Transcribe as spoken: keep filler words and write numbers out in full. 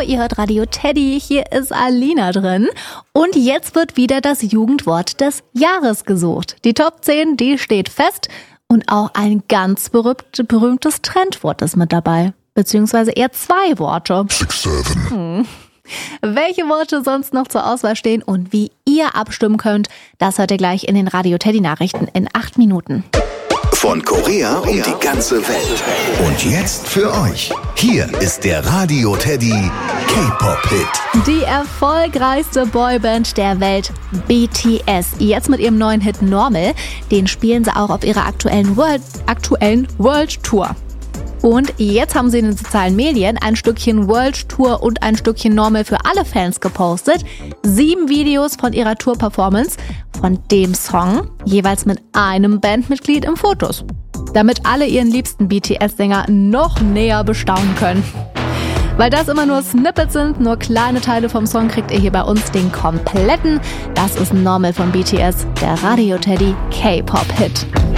ihr hört Radio Teddy, hier ist Alina drin. Und jetzt wird wieder das Jugendwort des Jahres gesucht. Die Top zehn, die steht fest. Und auch ein ganz berühmt, berühmtes Trendwort ist mit dabei. Beziehungsweise eher zwei Worte. Six, seven. Hm. Welche Worte sonst noch zur Auswahl stehen und wie ihr abstimmen könnt, das hört ihr gleich in den Radio Teddy Nachrichten in acht Minuten. Von Korea um die ganze Welt. Und jetzt für euch. Hier ist der Radio Teddy K-Pop-Hit. Die erfolgreichste Boyband der Welt, B T S. Jetzt mit ihrem neuen Hit Normal. Den spielen sie auch auf ihrer aktuellen World, aktuellen World Tour. Und jetzt haben sie in den sozialen Medien ein Stückchen World Tour und ein Stückchen Normal für alle Fans gepostet. Sieben Videos von ihrer Tour-Performance von dem Song, jeweils mit einem Bandmitglied im Fotos. Damit alle ihren liebsten B T S-Sänger noch näher bestaunen können. Weil das immer nur Snippets sind, nur kleine Teile vom Song, kriegt ihr hier bei uns den kompletten. Das ist Normal von B T S, der Radio Teddy K-Pop-Hit.